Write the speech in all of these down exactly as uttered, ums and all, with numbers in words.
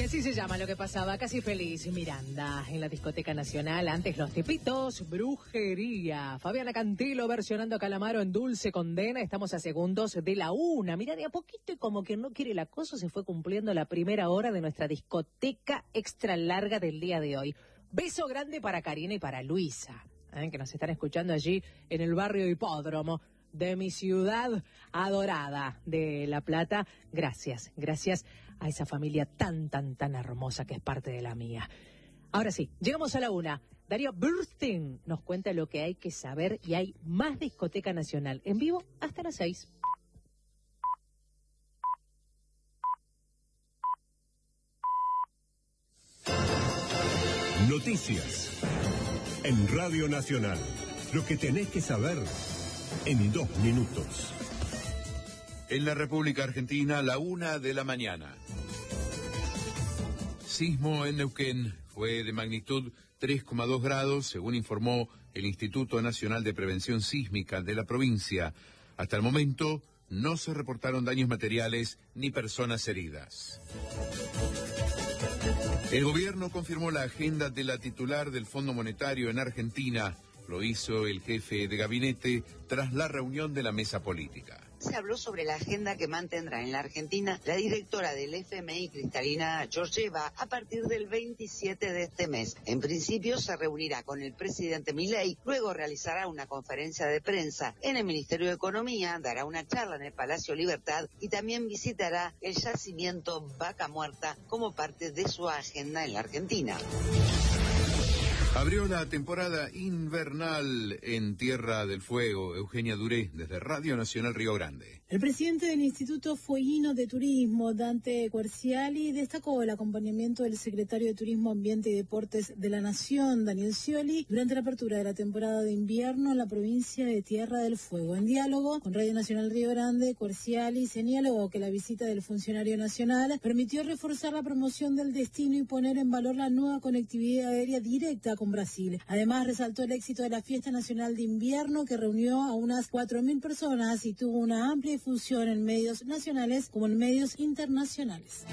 Y así se llama lo que pasaba, Casi Feliz, Miranda, en la Discoteca Nacional, antes Los Tipitos, Brujería, Fabiana Cantilo versionando a Calamaro en Dulce Condena, estamos a segundos de la una, mirá, de a poquito y como que no quiere la cosa, se fue cumpliendo la primera hora de nuestra discoteca extra larga del día de hoy. Beso grande para Karina y para Luisa, ¿eh? que nos están escuchando allí en el barrio Hipódromo de mi ciudad adorada de La Plata. Gracias, gracias a esa familia tan, tan, tan hermosa que es parte de la mía. Ahora sí, llegamos a la una. Darío Burstein nos cuenta lo que hay que saber y hay más Discoteca Nacional en vivo hasta las seis. Noticias en Radio Nacional. Lo que tenés que saber en dos minutos. En la República Argentina, la una de la mañana. Sismo en Neuquén fue de magnitud tres coma dos grados, según informó el Instituto Nacional de Prevención Sísmica de la provincia. Hasta el momento no se reportaron daños materiales ni personas heridas. El gobierno confirmó la agenda de la titular del Fondo Monetario en Argentina. Lo hizo el jefe de gabinete tras la reunión de la mesa política. Se habló sobre la agenda que mantendrá en la Argentina la directora del F M I, Cristalina Georgieva, a partir del veintisiete de este mes. En principio se reunirá con el presidente Milei, luego realizará una conferencia de prensa en el Ministerio de Economía, dará una charla en el Palacio Libertad y también visitará el yacimiento Vaca Muerta como parte de su agenda en la Argentina. Abrió la temporada invernal en Tierra del Fuego. Eugenia Duré, desde Radio Nacional Río Grande. El presidente del Instituto Fueguino de Turismo, Dante Querciali, destacó el acompañamiento del secretario de Turismo, Ambiente y Deportes de la Nación, Daniel Scioli, durante la apertura de la temporada de invierno en la provincia de Tierra del Fuego. En diálogo con Radio Nacional Río Grande, Querciali señaló que la visita del funcionario nacional permitió reforzar la promoción del destino y poner en valor la nueva conectividad aérea directa con Brasil. Además, resaltó el éxito de la Fiesta Nacional de Invierno, que reunió a unas cuatro mil personas y tuvo una amplia difusión en medios nacionales como en medios internacionales.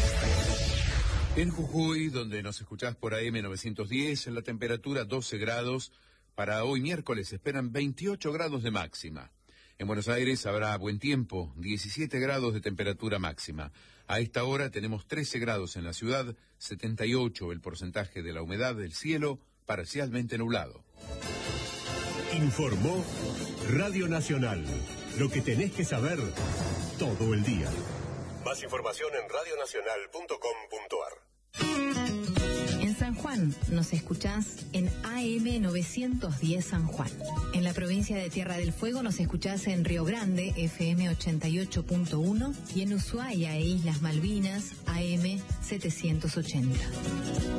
En Jujuy, donde nos escuchás por A M novecientos diez, en la temperatura doce grados. Para hoy miércoles se esperan veintiocho grados de máxima. En Buenos Aires habrá buen tiempo, diecisiete grados de temperatura máxima. A esta hora tenemos trece grados en la ciudad, setenta y ocho el porcentaje de la humedad del cielo, parcialmente nublado. Informó Radio Nacional. Lo que tenés que saber todo el día. Más información en radio nacional punto com punto a r. En San Juan nos escuchás en A M novecientos diez San Juan. En la provincia de Tierra del Fuego nos escuchás en Río Grande, F M ochenta y ocho punto uno, y en Ushuaia e Islas Malvinas, A M setecientos ochenta.